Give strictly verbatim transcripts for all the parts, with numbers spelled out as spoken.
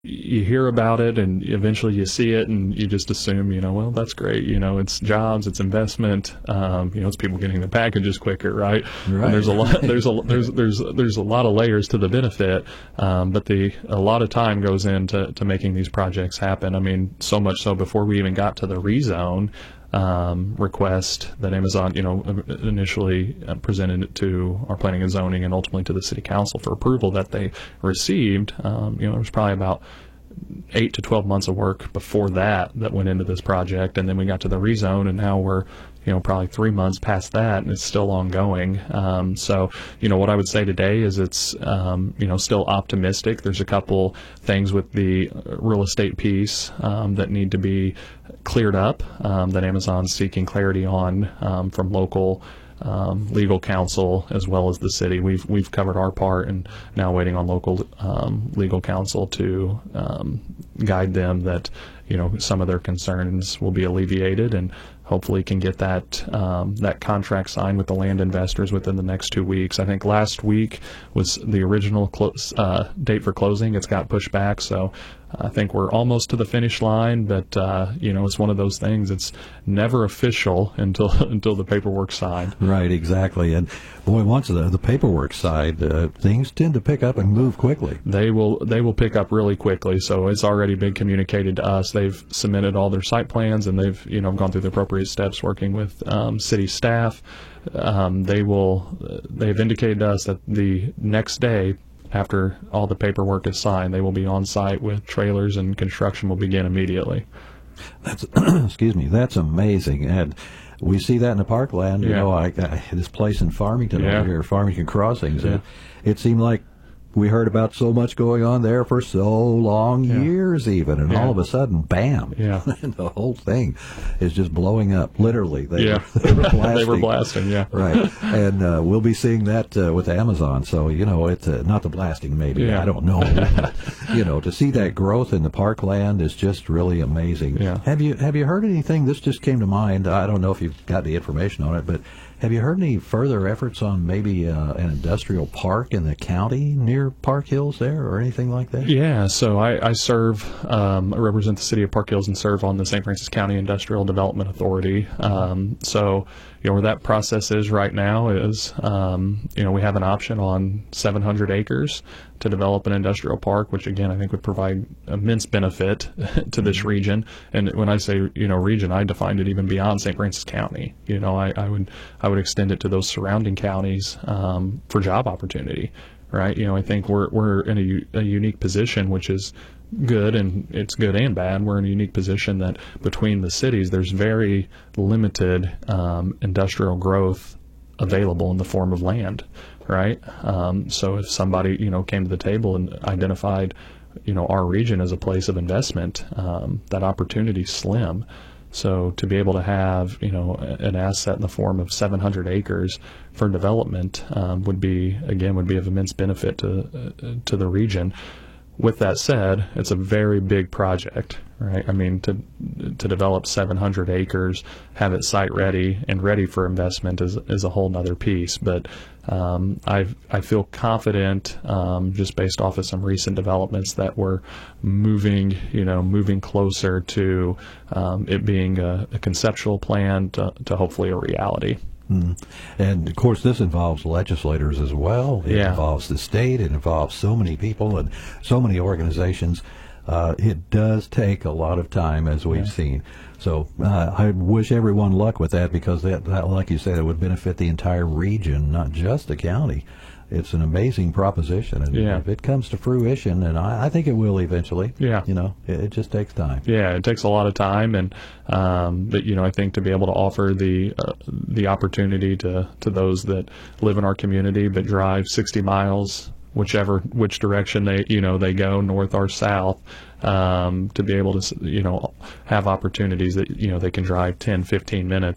you hear about it and eventually you see it and you just assume, you know, well, that's great. You know, it's jobs, it's investment, um, you know, it's people getting the packages quicker, right? Right. And there's a lot, there's a, there's, there's, there's a lot of layers to the benefit. Um, but the, a lot of time goes into, to making these projects happen. I mean, so much so before we even got to the rezone, um, request that Amazon, you know, initially presented it to our planning and zoning and ultimately to the city council for approval that they received. Um, you know, there was probably about eight to twelve months of work before that that went into this project, and then we got to the rezone, and now we're, you know, probably three months past that, and it's still ongoing. Um, so, you know, what I would say today is it's, um, you know, still optimistic. There's a couple things with the real estate piece um, that need to be cleared up um, that Amazon's seeking clarity on um, from local Um, legal counsel as well as the city. We've we've covered our part and now waiting on local um, legal counsel to um, guide them that, you know, some of their concerns will be alleviated, and hopefully can get that um, that contract signed with the land investors within the next two weeks. I think last week was the original close, uh, date for closing. It's got pushed back, so I think we're almost to the finish line, but uh, you know, it's one of those things. It's never official until until the paperwork's signed. Right, exactly. And boy, once the the paperwork side, uh, things tend to pick up and move quickly. They will they will pick up really quickly. So it's already been communicated to us. They've submitted all their site plans, and they've, you know, gone through the appropriate steps working with um, city staff. Um, they will. They've indicated to us that the next day, after all the paperwork is signed, they will be on site with trailers and construction will begin immediately. That's excuse me. That's amazing, and we see that in the parkland. You Yeah. know, I, I this place in Farmington Yeah. over here, Farmington Crossings. Yeah. It, it seemed like we heard about so much going on there for so long, Yeah. years even, and Yeah. all of a sudden, bam! Yeah. And the whole thing is just blowing up. Literally, they, Yeah. were, they were blasting. They were blasting, yeah. Right, and uh, we'll be seeing that uh, with Amazon. So you know, it's uh, not the blasting, maybe. Yeah. I don't know. But, you know, to see that growth in the parkland is just really amazing. Yeah. Have you have you heard anything? This just came to mind. I don't know if you've got the information on it, but have you heard any further efforts on maybe uh, an industrial park in the county near Park Hills there, or anything like that? Yeah, so I, I serve, um, I represent the city of Park Hills and serve on the Saint Francis County Industrial Development Authority. Um, so, you know, where that process is right now is, um, you know, we have an option on seven hundred acres to develop an industrial park, which again, I think would provide immense benefit to this region. And when I say, you know, region, I defined it even beyond Saint Francis County. You know, I, I would, I would extend it to those surrounding counties, um, for job opportunity. Right, you know, I think we're we're in a, u- a unique position, which is good, and it's good and bad. We're in a unique position that between the cities, there's very limited um, industrial growth available in the form of land. Right, um, so if somebody, you know, came to the table and identified, you know, our region as a place of investment, um, that opportunity's slim. So to be able to have, you know, an asset in the form of seven hundred acres for development um, would be, again, would be of immense benefit to uh, to the region. With that said, it's a very big project, right? I mean, to to develop seven hundred acres, have it site ready and ready for investment is is a whole nother piece. But um, I I feel confident, um, just based off of some recent developments, that we're moving, you know, moving closer to um, it being a, a conceptual plan to, to hopefully a reality. Mm. And of course, this involves legislators as well. It Yeah. involves the state. It involves so many people and so many organizations. Uh, it does take a lot of time, as we've Yeah. seen. So uh, I wish everyone luck with that, because that, that, like you said, it would benefit the entire region, not just the county. It's an amazing proposition, and Yeah. if it comes to fruition, and I, I think it will eventually. Yeah. You know, it, it just takes time. Yeah, it takes a lot of time, and um, but you know, I think to be able to offer the uh, the opportunity to to those that live in our community but drive sixty miles, whichever which direction they you know they go, north or south, um, to be able to you know have opportunities that you know they can drive ten, fifteen minutes.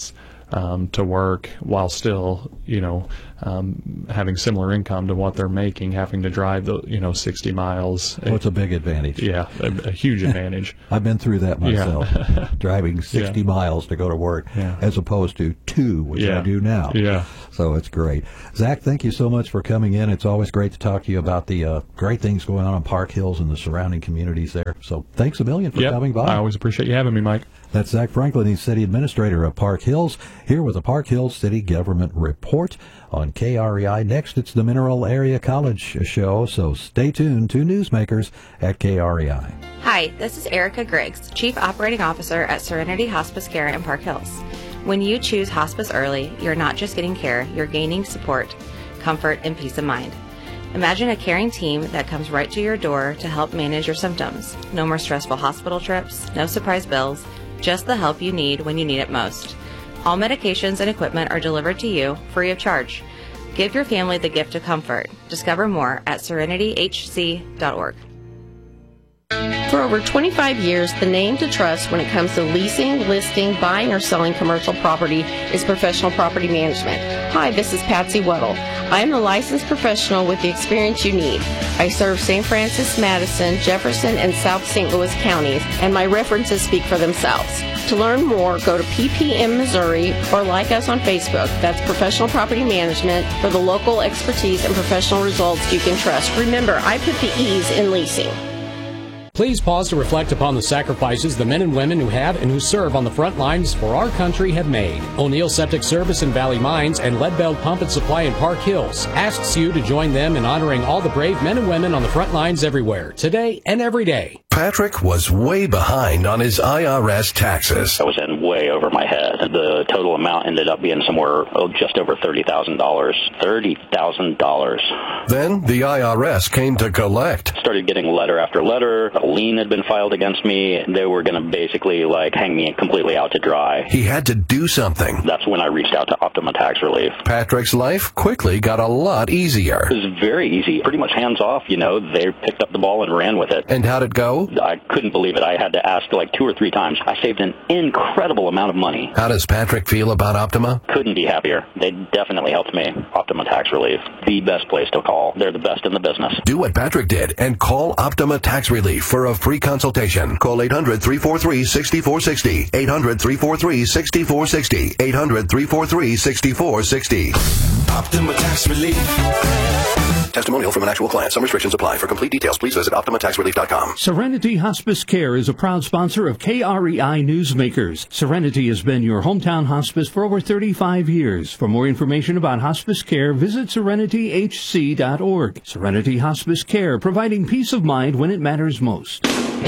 um, to work while still, you know, um, having similar income to what they're making, having to drive the, you know, sixty miles. Oh, it's a big advantage. Yeah, a, a huge advantage. I've been through that myself, Yeah. driving sixty Yeah. miles to go to work, Yeah. as opposed to two, which Yeah. I do now. Yeah. So it's great. Zach, thank you so much for coming in. It's always great to talk to you about the uh, great things going on in Park Hills and the surrounding communities there. So thanks a million for Yep. coming by. I always appreciate you having me, Mike. That's Zach Franklin, he's City Administrator of Park Hills, here with the Park Hills City Government Report on K R E I. Next, it's the Mineral Area College show, so stay tuned to newsmakers at K R E I. Hi, this is Erica Griggs, Chief Operating Officer at Serenity Hospice Care in Park Hills. When you choose hospice early, you're not just getting care, you're gaining support, comfort, and peace of mind. Imagine a caring team that comes right to your door to help manage your symptoms. No more stressful hospital trips, no surprise bills, just the help you need when you need it most. All medications and equipment are delivered to you free of charge. Give your family the gift of comfort. Discover more at serenity h c dot org. For over twenty-five years, the name to trust when it comes to leasing, listing, buying, or selling commercial property is Professional Property Management. Hi, this is Patsy Weddle. I am the licensed professional with the experience you need. I serve Saint Francis, Madison, Jefferson, and South Saint Louis counties, and my references speak for themselves. To learn more, go to P P M Missouri or like us on Facebook. That's Professional Property Management for the local expertise and professional results you can trust. Remember, I put the E's in leasing. Please pause to reflect upon the sacrifices the men and women who have and who serve on the front lines for our country have made. O'Neill Septic Service in Valley Mines and Leadbelt Pump and Supply in Park Hills asks you to join them in honoring all the brave men and women on the front lines everywhere, today and every day. Patrick was way behind on his I R S taxes. I was in way over my head. The total amount ended up being somewhere oh, just over thirty thousand dollars. thirty thousand dollars. Then the I R S came to collect. Started getting letter after letter. A lien had been filed against me. They were going to basically like hang me completely out to dry. He had to do something. That's when I reached out to Optima Tax Relief. Patrick's life quickly got a lot easier. It was very easy. Pretty much hands off, you know. They picked up the ball and ran with it. And how'd it go? I couldn't believe it. I had to ask like two or three times. I saved an incredible amount of money. How does Patrick feel about Optima? Couldn't be happier. They definitely helped me. Optima Tax Relief. The best place to call. They're the best in the business. Do what Patrick did and call Optima Tax Relief for a free consultation. Call eight hundred, three four three, six four six zero. eight hundred, three four three, six four six zero. eight hundred, three four three, six four six zero. Optima Tax Relief. Testimonial from an actual client. Some restrictions apply. For complete details, please visit optima tax relief dot com. Serenity Hospice Care is a proud sponsor of K R E I Newsmakers. Serenity has been your hometown hospice for over thirty-five years. For more information about hospice care, visit serenity h c dot org. Serenity Hospice Care, providing peace of mind when it matters most.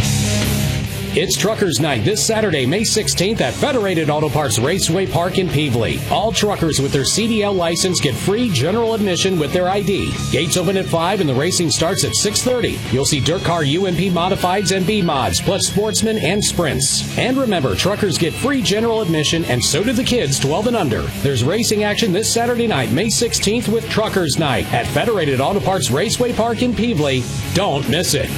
It's Truckers Night this Saturday, May sixteenth at Federated Auto Parts Raceway Park in Peevely. All truckers with their C D L license get free general admission with their I D. Gates open at five and the racing starts at six thirty. You'll see dirt car U M P modifieds and B mods, plus sportsmen and sprints. And remember, truckers get free general admission and so do the kids twelve and under. There's racing action this Saturday night, May sixteenth with Truckers Night at Federated Auto Parts Raceway Park in Peevely. Don't miss it.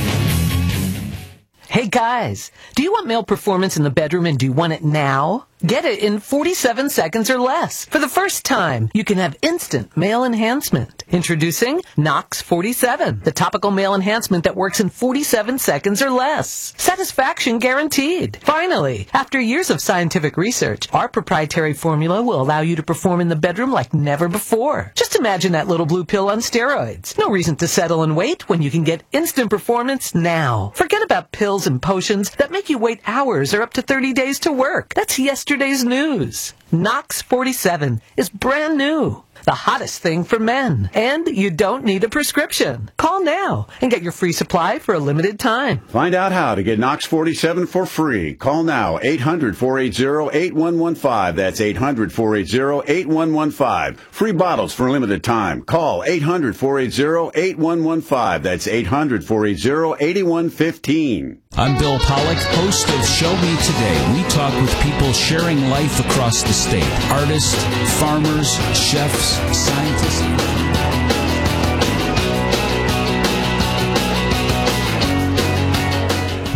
Hey guys, do you want male performance in the bedroom and do you want it now? Get it in forty-seven seconds or less. For the first time, you can have instant male enhancement. Introducing Nox forty-seven, the topical male enhancement that works in forty-seven seconds or less. Satisfaction guaranteed. Finally, after years of scientific research, our proprietary formula will allow you to perform in the bedroom like never before. Just imagine that little blue pill on steroids. No reason to settle and wait when you can get instant performance now. Forget about pills and potions that make you wait hours or up to thirty days to work. That's yesterday's news. Nox forty-seven is brand new. The hottest thing for men. And you don't need a prescription. Call now and get your free supply for a limited time. Find out how to get Nox forty-seven for free. Call now, eight hundred, four eight zero, eight one one five. That's eight hundred, four eight zero, eight one one five. Free bottles for a limited time. Call eight hundred, four eight zero, eight one one five. That's eight hundred, four eight zero, eight one one five. I'm Bill Pollock, host of Show Me Today. We talk with people sharing life across the state. Artists, farmers, chefs, scientists.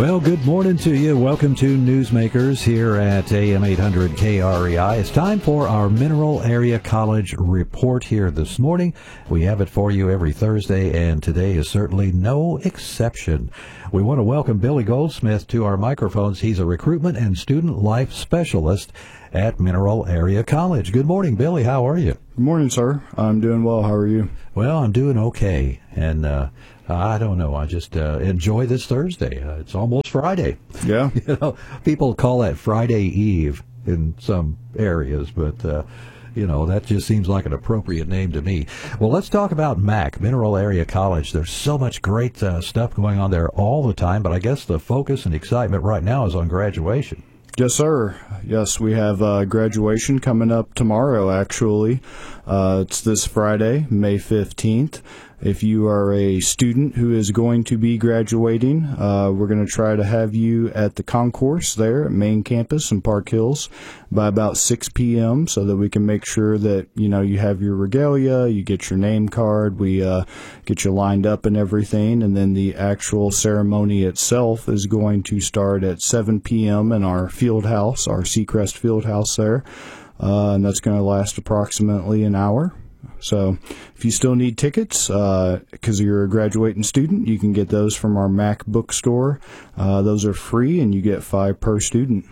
Well, good morning to you. Welcome to Newsmakers here at A M eight hundred K R E I. It's time for our Mineral Area College report here this morning. We have it for you every Thursday, and today is certainly no exception. We want to welcome Billy Goldsmith to our microphones. He's a recruitment and student life specialist at Mineral Area College. Good morning, Billy. How are you? Good morning, sir. I'm doing well. How are you? Well, I'm doing okay, and uh, I don't know. I just uh, enjoy this Thursday. Uh, it's almost Friday. Yeah. You know, people call that Friday Eve in some areas, but uh, you know, that just seems like an appropriate name to me. Well, let's talk about M A C, Mineral Area College. There's so much great uh, stuff going on there all the time, but I guess the focus and excitement right now is on graduation. Yes, sir. Yes, we have uh, graduation coming up tomorrow, actually. Uh, it's this Friday, May fifteenth. If you are a student who is going to be graduating, uh, we're going to try to have you at the concourse there at main campus in Park Hills by about six p.m. so that we can make sure that, you know, you have your regalia, you get your name card, we uh, get you lined up and everything, and then the actual ceremony itself is going to start at seven p.m. in our field house, our Seacrest field house there, uh, and that's going to last approximately an hour. So if you still need tickets, because uh, you're a graduating student, you can get those from our M A C bookstore. Uh, those are free, and you get five per student.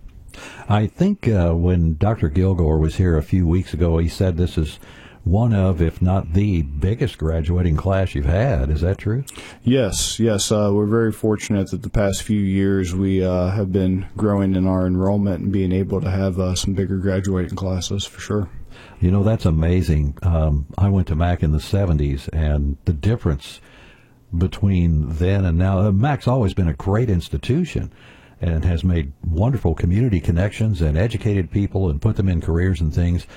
I think uh, when Doctor Gilgore was here a few weeks ago, he said this is one of, if not the biggest graduating class you've had. Is that true? Yes, yes. Uh, we're very fortunate that the past few years we uh, have been growing in our enrollment and being able to have uh, some bigger graduating classes for sure. You know, that's amazing. Um, I went to M A C in the seventies, and the difference between then and now, uh, M A C's always been a great institution and has made wonderful community connections and educated people and put them in careers and things.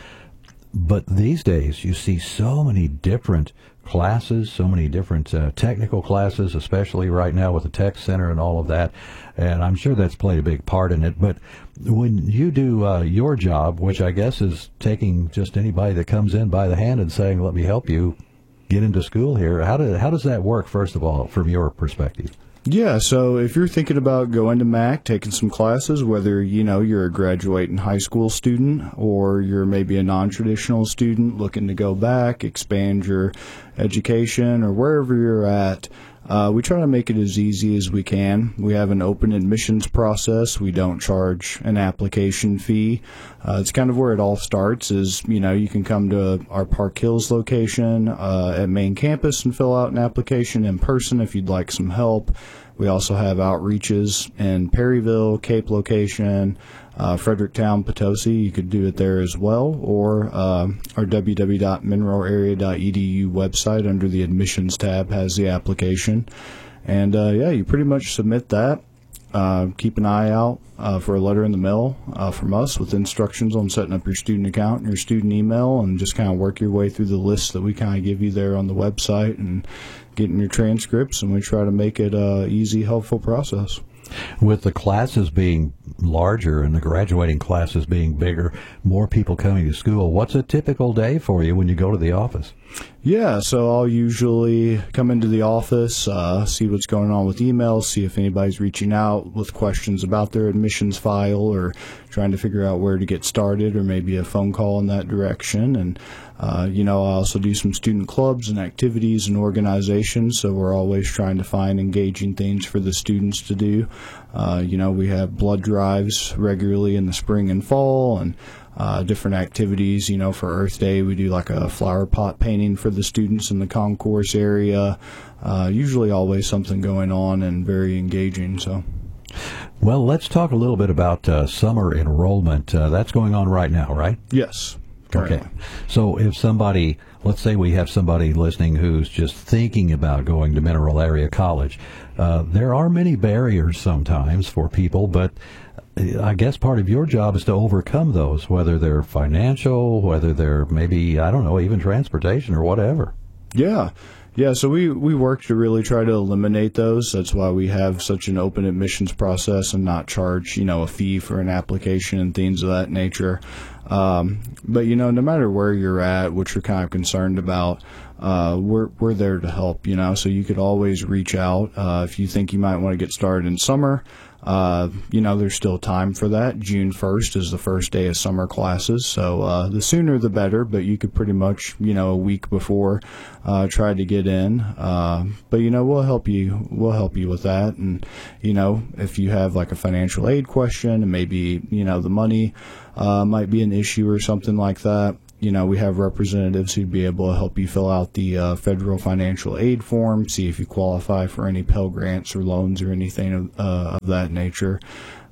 But these days, you see so many different classes, so many different uh, technical classes, especially right now with the tech center and all of that. And I'm sure that's played a big part in it. But when you do uh, your job, which I guess is taking just anybody that comes in by the hand and saying, let me help you get into school here, how, do, how does that work, first of all, from your perspective? Yeah, so if you're thinking about going to M A C, taking some classes, whether, you know, you're a graduating high school student or you're maybe a non-traditional student looking to go back, expand your education, or wherever you're at, uh, we try to make it as easy as we can. We have an open admissions process. We don't charge an application fee. Uh, it's kind of where it all starts is, you know, you can come to our Park Hills location uh, at main campus and fill out an application in person if you'd like some help. We also have outreaches in Perryville, Cape location, uh, Fredericktown, Potosi. You could do it there as well, or uh, our w w w dot mineral area dot e d u website under the admissions tab has the application. And uh, yeah, you pretty much submit that. Uh, keep an eye out uh, for a letter in the mail uh, from us with instructions on setting up your student account and your student email, and just kind of work your way through the list that we kind of give you there on the website and getting your transcripts, and we try to make it a easy, helpful process. With the classes being larger and the graduating classes being bigger, more people coming to school, what's a typical day for you when you go to the office? Yeah, so I'll usually come into the office, uh, see what's going on with emails, see if anybody's reaching out with questions about their admissions file or trying to figure out where to get started, or maybe a phone call in that direction. And, uh, you know, I also do some student clubs and activities and organizations, so we're always trying to find engaging things for the students to do. Uh, you know, we have blood drives regularly in the spring and fall, and Uh, different activities. You know, for Earth Day, we do like a flower pot painting for the students in the concourse area. Uh, usually always something going on and very engaging. So, well, let's talk a little bit about uh, summer enrollment. Uh, that's going on right now, right? Yes. Currently. Okay. So if somebody, let's say we have somebody listening who's just thinking about going to Mineral Area College, uh, there are many barriers sometimes for people, but I guess part of your job is to overcome those, whether they're financial, whether they're maybe, I don't know, even transportation or whatever. Yeah. Yeah, so we, we work to really try to eliminate those. That's why we have such an open admissions process and not charge, you know, a fee for an application and things of that nature. Um, but, you know, no matter where you're at, what you're kind of concerned about, uh, we're we're there to help, you know. So you could always reach out uh, if you think you might want to get started in summer. Uh, you know, there's still time for that. June first is the first day of summer classes, so uh, the sooner the better, but you could pretty much, you know, a week before uh, try to get in. Uh, but, you know, we'll help you, we'll help you with that. And, you know, if you have like a financial aid question and maybe, you know, the money uh, might be an issue or something like that, you know, we have representatives who'd be able to help you fill out the uh, federal financial aid form, see if you qualify for any Pell Grants or loans or anything of, uh, of that nature.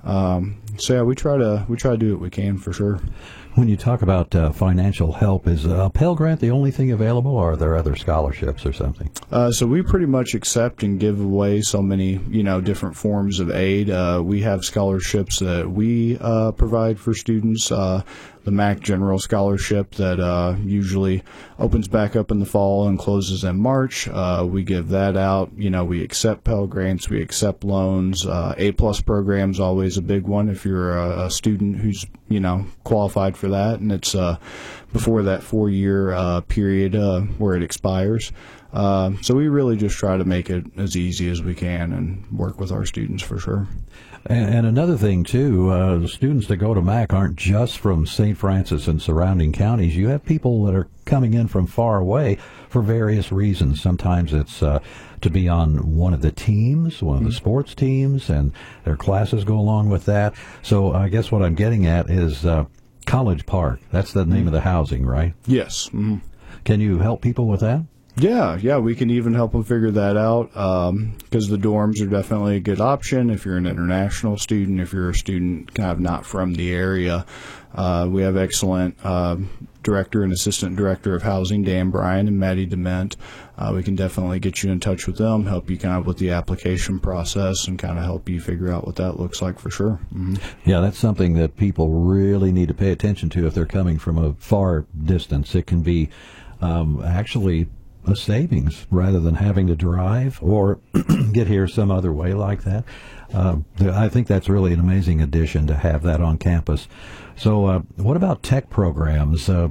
Um, so yeah, we try to we try to do what we can for sure. When you talk about uh, financial help, is a Pell Grant the only thing available, or are there other scholarships or something? Uh, so we pretty much accept and give away so many, you know, different forms of aid. Uh, we have scholarships that we uh, provide for students. Uh, the M A C General Scholarship that uh, usually opens back up in the fall and closes in March. Uh, we give that out. You know, we accept Pell Grants, we accept loans. Uh, A-plus program's always a big one if you're a, a student who's, you know, qualified for that, and it's uh, before that four-year uh, period uh, where it expires. Uh, so we really just try to make it as easy as we can and work with our students for sure. And, and another thing, too, uh, the students that go to M A C aren't just from Saint Francis and surrounding counties. You have people that are coming in from far away for various reasons. Sometimes it's uh, to be on one of the teams, one of the sports teams, and their classes go along with that. So I guess what I'm getting at is uh, College Park. That's the name of the housing, right? Yes. Mm-hmm. Can you help people with that? Yeah, yeah, we can even help them figure that out because um, the dorms are definitely a good option if you're an international student, if you're a student kind of not from the area. Uh, we have excellent uh, director and assistant director of housing, Dan Bryan and Maddie Dement. Uh, we can definitely get you in touch with them, help you kind of with the application process and kind of help you figure out what that looks like for sure. Mm-hmm. Yeah, that's something that people really need to pay attention to if they're coming from a far distance. It can be um, actually a savings rather than having to drive or get here some other way like that. Uh, I think that's really an amazing addition to have that on campus. So uh, what about tech programs? Uh,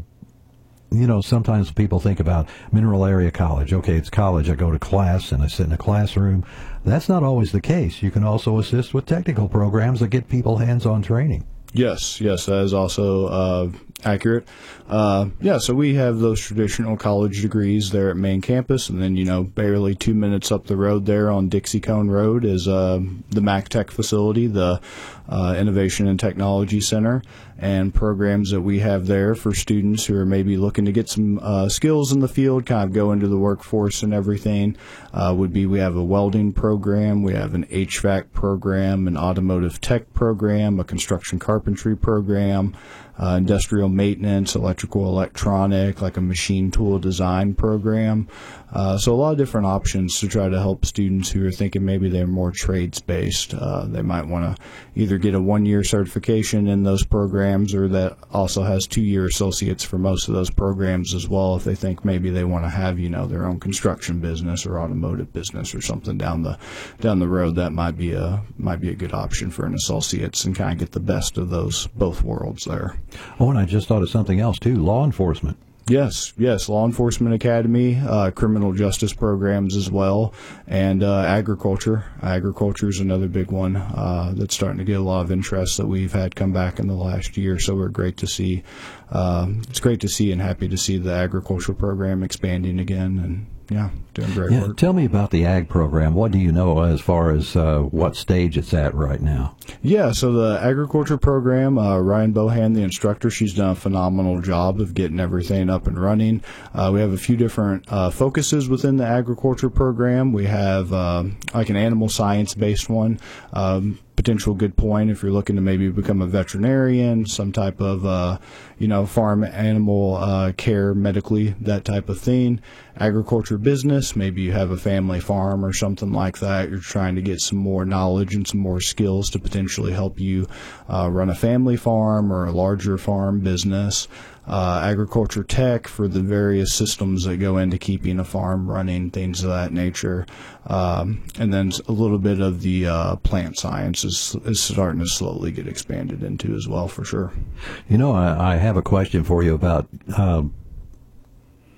you know, sometimes people think about Mineral Area College. Okay, it's college. I go to class and I sit in a classroom. That's not always the case. You can also assist with technical programs that get people hands-on training. Yes, yes, that is also uh, accurate. Uh, yeah, so we have those traditional college degrees there at main campus, and then, you know, barely two minutes up the road there on Dixie Cone Road is uh, the MacTech facility, the uh, Innovation and Technology Center, and programs that we have there for students who are maybe looking to get some uh, skills in the field, kind of go into the workforce and everything, uh, would be we have a welding program, we have an H V A C program, an automotive tech program, a construction carpentry program, uh, industrial maintenance, electrical, electronic, like a machine tool design program. Uh, so a lot of different options to try to help students who are thinking maybe they're more trades-based. Uh, they might want to either get a one-year certification in those programs, or that also has two-year associates for most of those programs as well, if they think maybe they want to have, you know, their own construction business or automotive business or something down the down the road. That might be a might be a good option for an associates and kind of get the best of those both worlds there. Oh, and I just thought of something else too: law enforcement. Yes, yes, Law Enforcement Academy, uh, criminal justice programs as well, and uh, agriculture. Agriculture is another big one uh, that's starting to get a lot of interest that we've had come back in the last year. So we're great to see. Uh, it's great to see and happy to see the agriculture program expanding again, and yeah, doing great yeah, work. Tell me about the ag program. What do you know as far as uh, what stage it's at right now? Yeah, so the agriculture program, uh, Ryan Bohan, the instructor, she's done a phenomenal job of getting everything up and running. Uh, we have a few different uh, focuses within the agriculture program. We have uh, like an animal science-based one. Um, potential good point if you're looking to maybe become a veterinarian, some type of, uh, you know, farm animal uh, care medically, that type of thing. Agriculture business, maybe you have a family farm or something like that. You're trying to get some more knowledge and some more skills to potentially help you uh, run a family farm or a larger farm business. Uh, agriculture tech for the various systems that go into keeping a farm running, things of that nature. Um, and then a little bit of the uh, plant science is, is starting to slowly get expanded into as well, for sure. You know, I, I have a question for you about uh,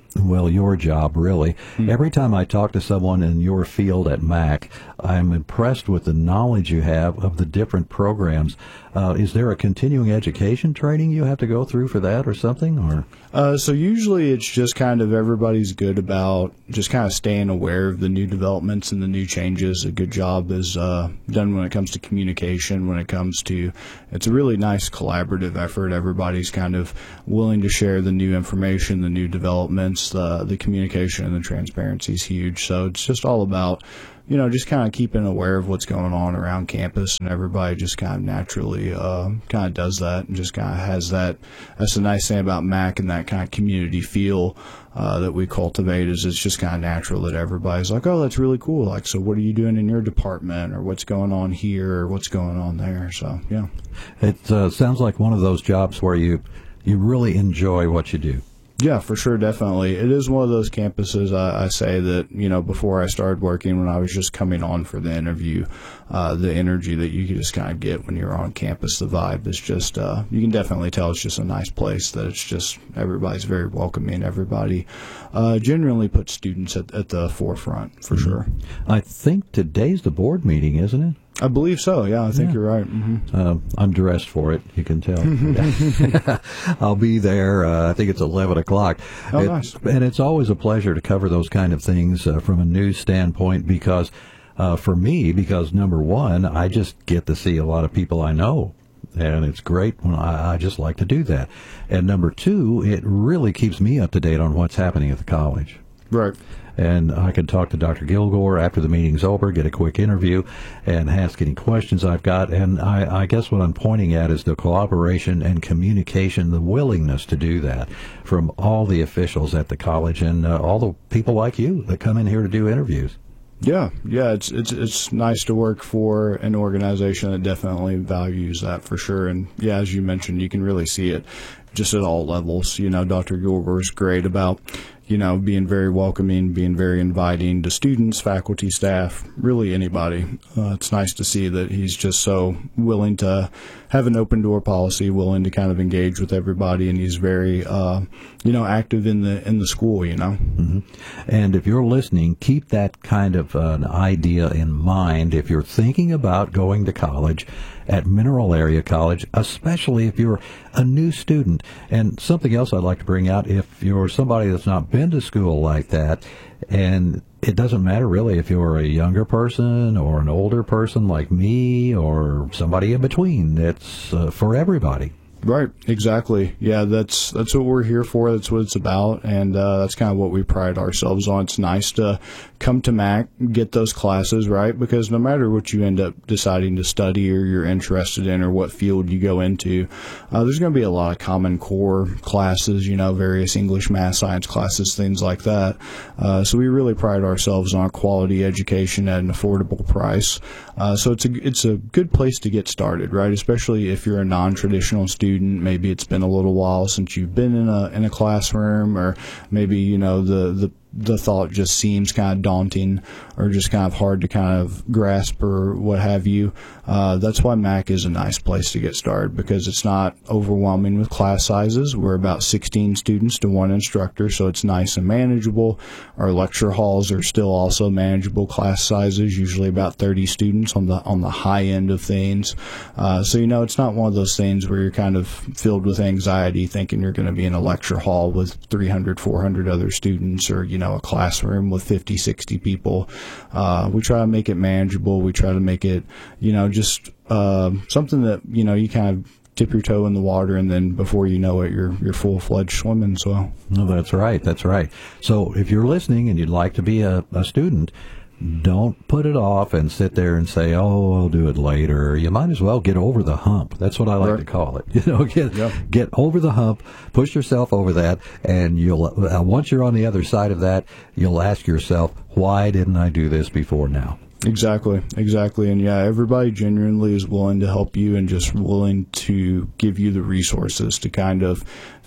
well, your job, really. Mm. Every time I talk to someone in your field at M A C, I'm impressed with the knowledge you have of the different programs. Uh, is there a continuing education training you have to go through for that or something? Or uh, so usually it's just kind of everybody's good about just kind of staying aware of the new developments and the new changes. A good job is uh, done when it comes to communication, when it comes to, it's a really nice collaborative effort. Everybody's kind of willing to share the new information, the new developments, the, the communication and the transparency is huge. So it's just all about, you know, just kind of keeping aware of what's going on around campus, and everybody just kind of naturally uh, kind of does that and just kind of has that. That's the nice thing about M A C and that kind of community feel uh, that we cultivate is it's just kind of natural that everybody's like, oh, that's really cool. Like, so what are you doing in your department, or what's going on here, or what's going on there? So, yeah. It uh, sounds like one of those jobs where you you really enjoy what you do. Yeah, for sure, definitely. It is one of those campuses, I, I say that, you know, before I started working, when I was just coming on for the interview, uh, the energy that you can just kind of get when you're on campus, the vibe is just, uh, you can definitely tell it's just a nice place, that it's just, everybody's very welcoming. Everybody uh, genuinely puts students at, at the forefront, for mm-hmm. sure. I think today's the board meeting, isn't it? I believe so, yeah, I think yeah. you're right. Mm-hmm. Uh, I'm dressed for it, you can tell. I'll be there, uh, I think it's eleven o'clock. Oh, it, nice. And it's always a pleasure to cover those kind of things uh, from a news standpoint because, uh, for me, because number one, I just get to see a lot of people I know. And it's great when I, I just like to do that. And number two, it really keeps me up to date on what's happening at the college. Right. And I can talk to Doctor Gilgore after the meeting's over, get a quick interview, and ask any questions I've got. And I, I guess what I'm pointing at is the collaboration and communication, the willingness to do that from all the officials at the college and uh, all the people like you that come in here to do interviews. Yeah, yeah, it's it's it's nice to work for an organization that definitely values that for sure. And yeah, as you mentioned, you can really see it just at all levels. You know, Doctor Gilgore is great about, you know, being very welcoming, being very inviting to students, faculty, staff, really anybody. Uh, it's nice to see that he's just so willing to have an open door policy, willing to kind of engage with everybody, and he's very, uh, you know, active in the in the school, you know. Mm-hmm. And if you're listening, keep that kind of uh, an idea in mind if you're thinking about going to college at Mineral Area College, especially if you're a new student. And something else I'd like to bring out, if you're somebody that's not been to school like that, and it doesn't matter really if you're a younger person or an older person like me or somebody in between, it's uh, for everybody. Right, exactly. Yeah, that's that's what we're here for. That's what it's about, and uh, that's kind of what we pride ourselves on. It's nice to come to M A C, get those classes, right? Because no matter what you end up deciding to study or you're interested in or what field you go into, uh, there's going to be a lot of common core classes, you know, various English, math, science classes, things like that. Uh, so we really pride ourselves on quality education at an affordable price. Uh, so it's a it's a good place to get started, right? Especially if you're a non-traditional student. Maybe it's been a little while since you've been in a in a classroom, or maybe, you know, the the the thought just seems kind of daunting or just kind of hard to kind of grasp or what have you. Uh, that's why M A C is a nice place to get started, because it's not overwhelming with class sizes. We're about sixteen students to one instructor, so it's nice and manageable. Our lecture halls are still also manageable class sizes, usually about thirty students on the on the high end of things. Uh, so, you know, it's not one of those things where you're kind of filled with anxiety thinking you're going to be in a lecture hall with three hundred, four hundred other students, or, you know, a classroom with fifty, sixty people. Uh, we try to make it manageable. We try to make it, you know, just uh, something that, you know, you kind of dip your toe in the water, and then before you know it, you're you're full-fledged swimming. So, no, that's right. That's right. So if you're listening and you'd like to be a, a student, don't put it off and sit there and say, oh, I'll do it later. You might as well get over the hump. That's what I like right. to call it. You know, get yep. get over the hump, push yourself over that, and you'll uh, once you're on the other side of that, you'll ask yourself, why didn't I do this before now? Exactly, exactly. And yeah, everybody genuinely is willing to help you and just willing to give you the resources to kind of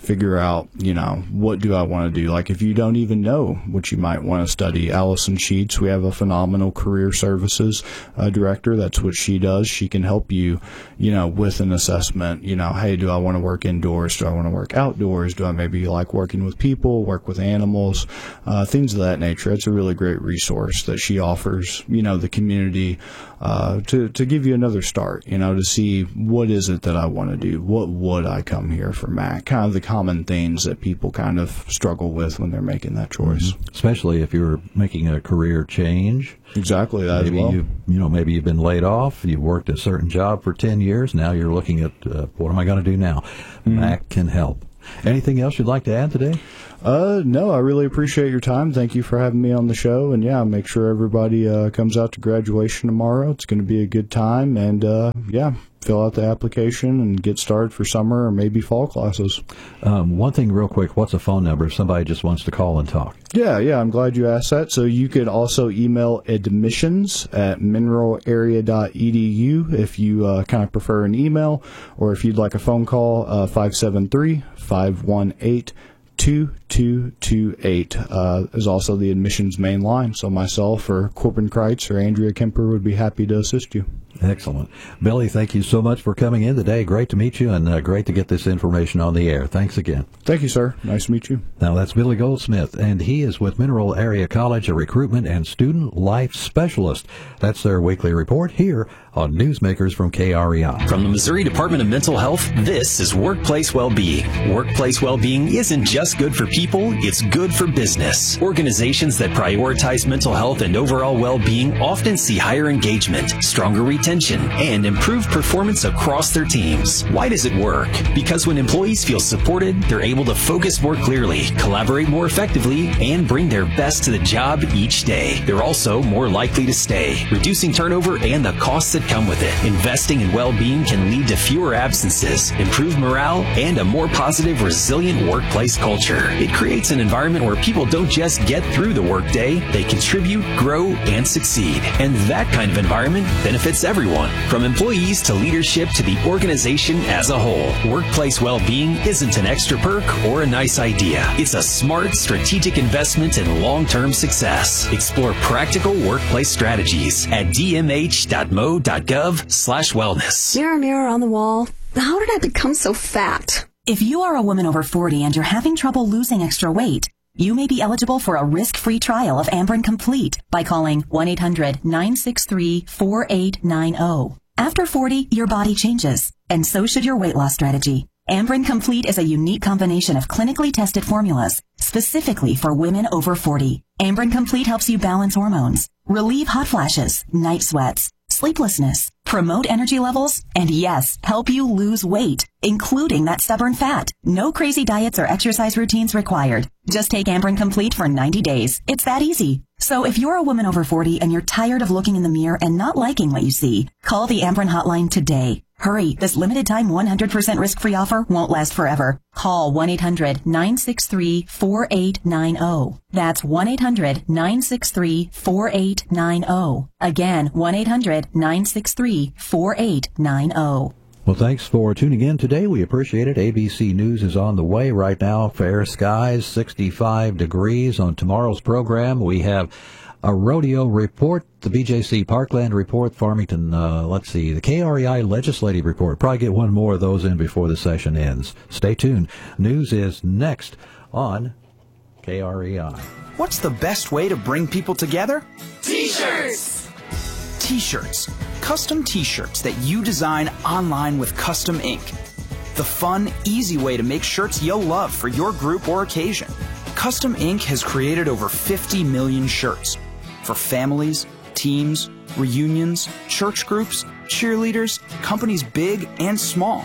figure out, you know, what do I want to do? Like if you don't even know what you might want to study, Allison Sheets, we have a phenomenal career services uh, director. That's what she does. She can help you, you know, with an assessment, you know, hey, do I want to work indoors? Do I want to work outdoors? Do I maybe like working with people, work with animals, uh, things of that nature. It's a really great resource that she offers, you know, the community uh, to, to give you another start, you know, to see what is it that I want to do? What would I come here for M A C? Kind of the common things that people kind of struggle with when they're making that choice. Mm-hmm. Especially if you're making a career change. Exactly that maybe as well. You, you know, maybe you've been laid off, you've worked a certain job for ten years, now you're looking at uh, what am I going to do now? Mm-hmm. M A C can help. Anything else you'd like to add today? Uh, no, I really appreciate your time. Thank you for having me on the show. And yeah, make sure everybody uh, comes out to graduation tomorrow. It's going to be a good time. And uh, yeah, fill out the application and get started for summer or maybe fall classes. Um, one thing real quick, what's a phone number if somebody just wants to call and talk? Yeah, yeah, I'm glad you asked that. So you could also email admissions at mineral area dot e d u if you uh, kind of prefer an email, or if you'd like a phone call, uh, five seven three, five one eight, two two two eight uh, is also the admissions main line. So myself or Corbin Kreitz or Andrea Kemper would be happy to assist you. Excellent. Billy, thank you so much for coming in today. Great to meet you, and uh, great to get this information on the air. Thanks again. Thank you, sir. Nice to meet you. Now, that's Billy Goldsmith, and he is with Mineral Area College, a recruitment and student life specialist. That's their weekly report here on Newsmakers from K R E I. From the Missouri Department of Mental Health, this is Workplace Wellbeing. Workplace well-being isn't just good for people, it's good for business. Organizations that prioritize mental health and overall well-being often see higher engagement, stronger retention, and improved performance across their teams. Why does it work? Because when employees feel supported, they're able to focus more clearly, collaborate more effectively, and bring their best to the job each day. They're also more likely to stay, reducing turnover and the costs that come with it. Investing in well-being can lead to fewer absences, improved morale, and a more positive, resilient workplace culture. It creates an environment where people don't just get through the workday, they contribute, grow, and succeed. And that kind of environment benefits everyone. Everyone, from employees to leadership to the organization as a whole. Workplace well-being isn't an extra perk or a nice idea. It's a smart, strategic investment in long-term success. Explore practical workplace strategies at d m h dot m o dot gov slash wellness. Mirror, mirror on the wall, how did I become so fat? If you are a woman over forty and you're having trouble losing extra weight, you may be eligible for a risk-free trial of Ambren Complete by calling one eight hundred nine six three four eight nine zero. After forty, your body changes, and so should your weight loss strategy. Ambren Complete is a unique combination of clinically tested formulas specifically for women over forty. Ambren Complete helps you balance hormones, relieve hot flashes, night sweats, sleeplessness, promote energy levels, and yes, help you lose weight, including that stubborn fat. No crazy diets or exercise routines required. Just take Ambren Complete for ninety days. It's that easy. So if you're a woman over forty and you're tired of looking in the mirror and not liking what you see, call the Ambren hotline today. Hurry, this limited time one hundred percent risk-free offer won't last forever. Call one eight hundred nine six three four eight nine zero. That's one eight hundred nine six three four eight nine zero. Again, one eight hundred nine six three four eight nine zero. Well, thanks for tuning in today. We appreciate it. A B C News is on the way right now. Fair skies, sixty-five degrees. On tomorrow's program, we have a rodeo report, the B J C Parkland report, Farmington, uh, let's see, the K R E I legislative report. Probably get one more of those in before the session ends. Stay tuned. News is next on K R E I. What's the best way to bring people together? T-shirts! T-shirts. Custom T-shirts that you design online with Custom Ink. The fun, easy way to make shirts you'll love for your group or occasion. Custom Ink has created over fifty million shirts for families, teams, reunions, church groups, cheerleaders, companies big and small.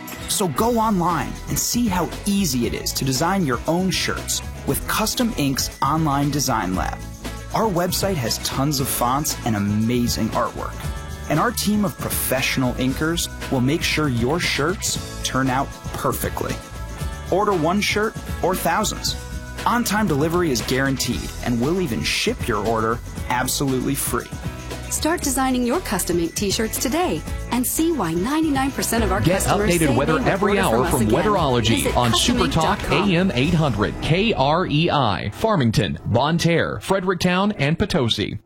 So go online and see how easy it is to design your own shirts with Custom Ink's online design lab. Our website has tons of fonts and amazing artwork. And our team of professional inkers will make sure your shirts turn out perfectly. Order one shirt or thousands. On-time delivery is guaranteed, and we'll even ship your order absolutely free. Start designing your custom ink t-shirts today and see why ninety-nine percent of our Get customers updated say weather they every order hour us from again. Weatherology Visit on custom ink dot SuperTalk com. A M eight hundred, K R E I, Farmington, Bonne Terre, Fredericktown, and Potosi.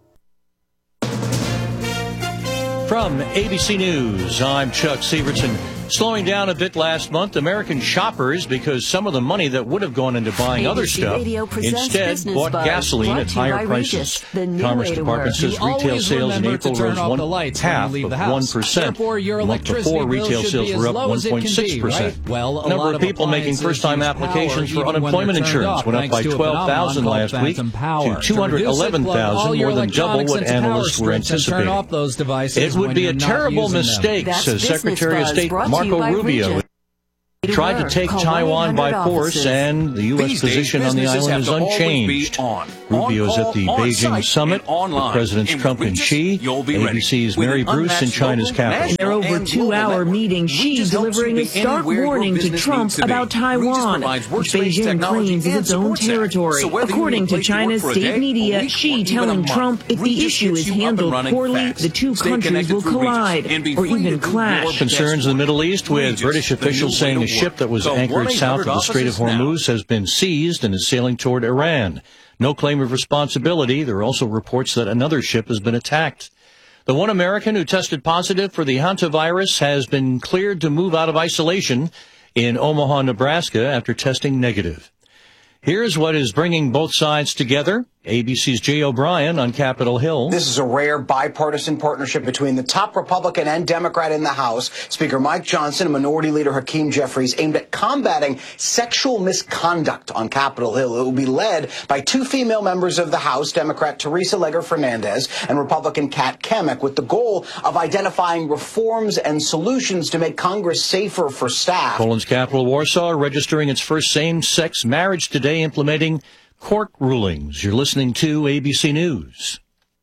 From A B C News, I'm Chuck Severson. Slowing down a bit last month, American shoppers, because some of the money that would have gone into buying A B C other stuff Radio presents instead Business bought Buzz, gasoline brought at to you higher by prices. Regis, the new Commerce way to Department work. says You retail always sales in remember to April turn rose off one the lights half when you leave of the house. one percent. Therefore, your The month electricity before, bill retail should sales be as were up low one as it can point six be, percent. right? Well, a Number lot of people making appliances first-time use applications power for even when they're unemployment turned insurance off, went up thanks by to a twelve thousand phenomenon last called week phantom power. to two hundred eleven To reduce it, plug all thousand, your more than double electronics what into power analysts were strips and turn anticipating. off those devices It would when be you're a not terrible using them. mistake, That's says Business Secretary of Buzz, State brought to you Marco by Rubio. Regis. Tried to take Call Taiwan by one eight hundred force, offices. and the U S These position days, on the businesses island is have to always unchanged. be on. Rubio is at the On-call, Beijing on-site, summit and online. with Presidents In Trump and Regis, Xi. you'll be A ready. B C's With Mary an Bruce in unmatched China's local, capital. national, Their over and two-hour global meeting, network. Xi Regis helps you delivering a be stark anywhere your warning to business Trump needs to be. about Regis Taiwan, provides which workspace Beijing technology claims is and its own support staff. territory. So whether you According need a to place to work China's for a state day, media, a week, Xi or even a telling month, Trump if the Regis issue gets is you up and handled running poorly, fast. the two Stay countries connected will through Regis collide and be or free even to do clash. your Concerns in the Middle East with Regis, British the new officials way saying to a ship work. that was Call anchored south of the Strait of offices now. Hormuz has been seized and is sailing toward Iran. No claim of responsibility. There are also reports that another ship has been attacked. The one American who tested positive for the hantavirus has been cleared to move out of isolation in Omaha, Nebraska after testing negative. Here's what is bringing both sides together. A B C's Jay O'Brien on Capitol Hill. This is a rare bipartisan partnership between the top Republican and Democrat in the House, Speaker Mike Johnson and Minority Leader Hakeem Jeffries, aimed at combating sexual misconduct on Capitol Hill. It will be led by two female members of the House, Democrat Teresa Legger Fernandez and Republican Kat Kemick, with the goal of identifying reforms and solutions to make Congress safer for staff. Poland's capital, Warsaw, registering its first same-sex marriage today, implementing court rulings. You're listening to A B C News.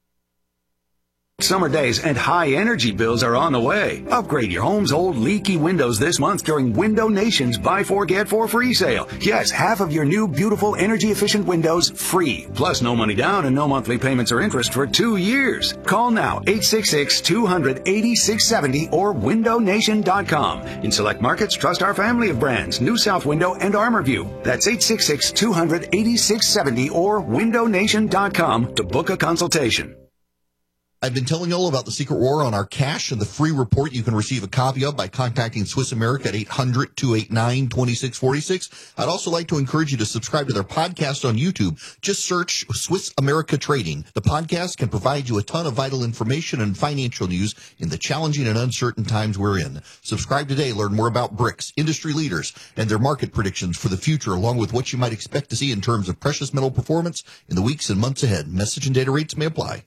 Summer days and high energy bills are on the way. Upgrade your home's old leaky windows this month during Window Nation's Buy Four Get Four Free sale. Yes, half of your new beautiful energy efficient windows free. Plus no money down and no monthly payments or interest for two years. Call now eight six six, two hundred, eighty-six seventy or window nation dot com. In select markets, trust our family of brands, New South Window and ArmorView. That's eight six six, two hundred, eighty-six seventy or window nation dot com to book a consultation. I've been telling you all about the secret war on our cash and the free report you can receive a copy of by contacting Swiss America at eight hundred, two eight nine, two six four six. I'd also like to encourage you to subscribe to their podcast on YouTube. Just search Swiss America Trading. The podcast can provide you a ton of vital information and financial news in the challenging and uncertain times we're in. Subscribe today. Learn more about BRICS, industry leaders, and their market predictions for the future, along with what you might expect to see in terms of precious metal performance in the weeks and months ahead. Message and data rates may apply.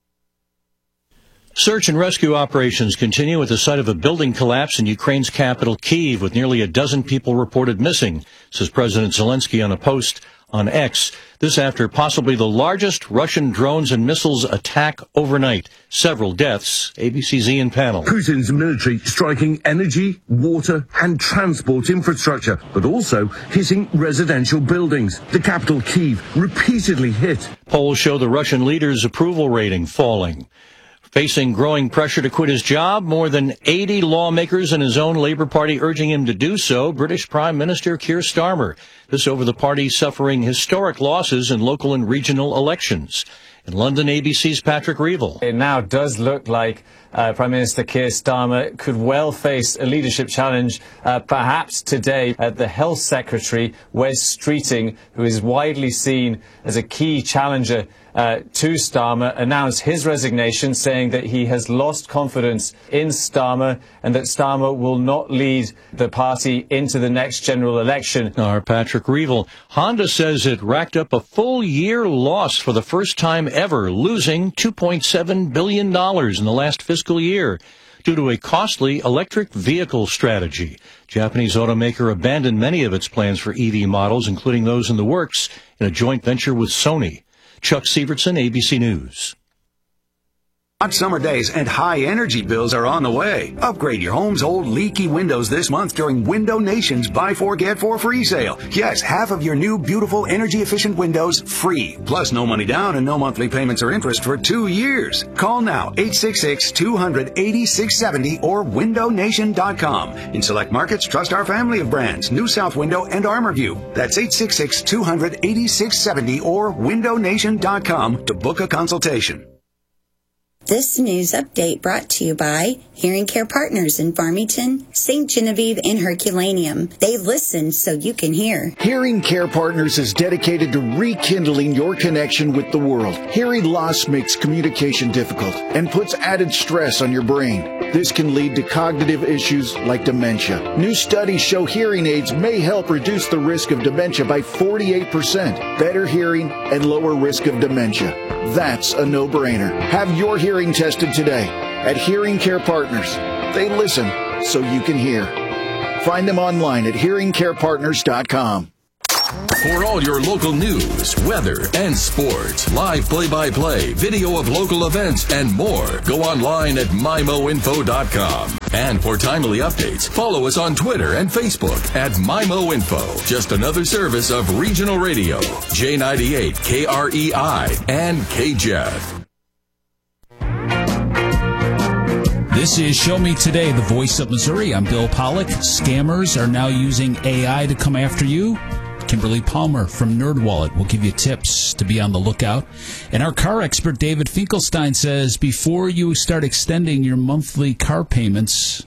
Search and rescue operations continue at the site of a building collapse in Ukraine's capital, Kyiv, with nearly a dozen people reported missing, says President Zelensky on a post on X. This after possibly the largest Russian drones and missiles attack overnight. Several deaths. A B C's Ian Panel. Putin's military striking energy, water and transport infrastructure, but also hitting residential buildings. The capital, Kyiv, repeatedly hit. Polls show the Russian leader's approval rating falling. Facing growing pressure to quit his job, more than eighty lawmakers in his own Labour Party urging him to do so, British Prime Minister Keir Starmer. This over the party suffering historic losses in local and regional elections. In London, A B C's Patrick Reevell. It now does look like uh, Prime Minister Keir Starmer could well face a leadership challenge, uh, perhaps today. Uh, the Health Secretary, Wes Streeting, who is widely seen as a key challenger Uh, to Starmer, announced his resignation, saying that he has lost confidence in Starmer and that Starmer will not lead the party into the next general election. Our Patrick Reevell. Honda says it racked up a full year loss for the first time ever, losing two point seven billion dollars in the last fiscal year due to a costly electric vehicle strategy. Japanese automaker abandoned many of its plans for E V models, including those in the works in a joint venture with Sony. Chuck Severson, A B C News. Hot summer days and high energy bills are on the way. Upgrade your home's old leaky windows this month during Window Nation's Buy Four Get Four free sale. Yes, half of your new beautiful energy efficient windows free. Plus no money down and no monthly payments or interest for two years. Call now eight six six, two hundred, eighty-six seventy or window nation dot com. In select markets, trust our family of brands, New South Window and ArmorView. That's eight six six, two hundred, eighty-six seventy or window nation dot com to book a consultation. This news update brought to you by Hearing Care Partners in Farmington, Saint Genevieve, and Herculaneum. They listen so you can hear. Hearing Care Partners is dedicated to rekindling your connection with the world. Hearing loss makes communication difficult and puts added stress on your brain. This can lead to cognitive issues like dementia. New studies show hearing aids may help reduce the risk of dementia by forty-eight percent, better hearing, and lower risk of dementia. That's a no-brainer. Have your hearing tested today at Hearing Care Partners. They listen so you can hear. Find them online at hearing care partners dot com. For all your local news, weather, and sports, live play-by-play, video of local events, and more, go online at my mo info dot com. And for timely updates, follow us on Twitter and Facebook at MyMoInfo. Just another service of Regional Radio, J ninety-eight, K R E I, and K J E F. This is Show Me Today, the voice of Missouri. I'm Bill Pollock. Scammers are now using A I to come after you. Kimberly Palmer from NerdWallet will give you tips to be on the lookout. And our car expert, David Finkelstein, says before you start extending your monthly car payments,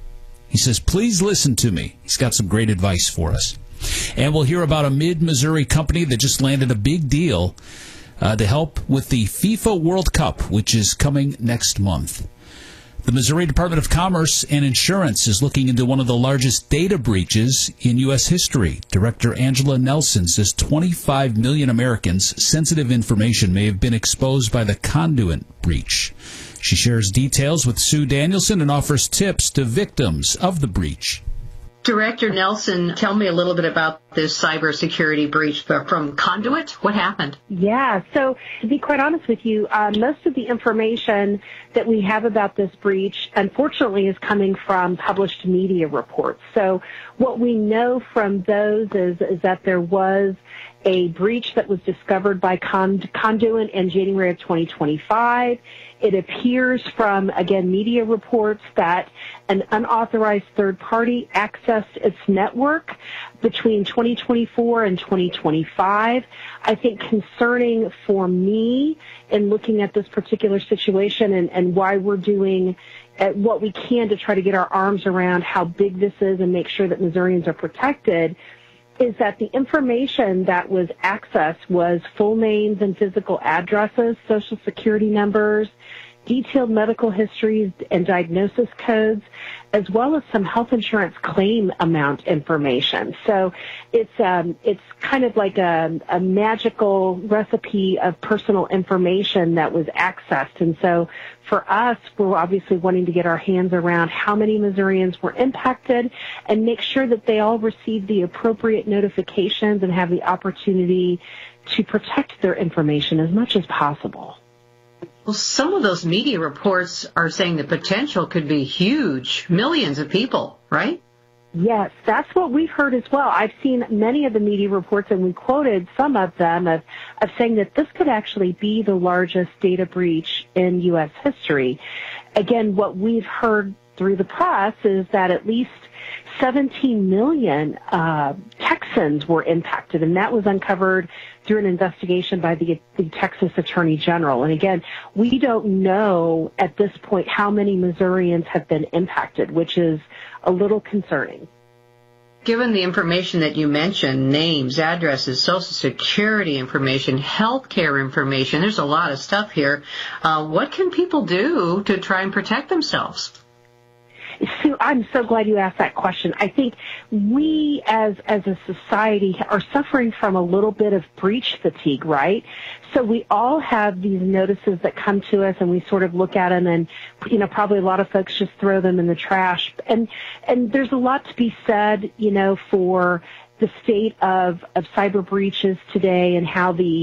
he says, please listen to me. He's got some great advice for us. And we'll hear about a mid-Missouri company that just landed a big deal uh, to help with the FIFA World Cup, which is coming next month. The Missouri Department of Commerce and Insurance is looking into one of the largest data breaches in U S history. Director Angela Nelson says twenty-five million Americans' sensitive information may have been exposed by the Conduit breach. She shares details with Sue Danielson and offers tips to victims of the breach. Director Nelson, tell me a little bit about this cybersecurity breach from Conduit. What happened? Yeah, so to be quite honest with you, uh, most of the information that we have about this breach, unfortunately, is coming from published media reports. So what we know from those is, is that there was a breach that was discovered by Cond- Conduit in January of twenty twenty-five. It appears from, again, media reports that an unauthorized third party accessed its network between twenty twenty-four and twenty twenty-five. I think concerning for me in looking at this particular situation and, and why we're doing uh, what we can to try to get our arms around how big this is and make sure that Missourians are protected, is that the information that was accessed was full names and physical addresses, social security numbers, detailed medical histories and diagnosis codes, as well as some health insurance claim amount information. So it's um, it's kind of like a, a magical recipe of personal information that was accessed. And so for us, we're obviously wanting to get our hands around how many Missourians were impacted and make sure that they all receive the appropriate notifications and have the opportunity to protect their information as much as possible. Well, some of those media reports are saying the potential could be huge, millions of people, right? Yes, that's what we've heard as well. I've seen many of the media reports, and we quoted some of them, of, of saying that this could actually be the largest data breach in U S history. Again, what we've heard through the press is that at least seventeen million uh, Texans were impacted, and that was uncovered through an investigation by the, the Texas Attorney General. And again, we don't know at this point how many Missourians have been impacted, which is a little concerning. Given the information that you mentioned, names, addresses, Social Security information, health care information, there's a lot of stuff here. Uh, what can people do to try and protect themselves? Sue, I'm so glad you asked that question. I think we as as a society are suffering from a little bit of breach fatigue, right? So we all have these notices that come to us and we sort of look at them and, you know, probably a lot of folks just throw them in the trash. And and there's a lot to be said, you know, for the state of, of cyber breaches today and how the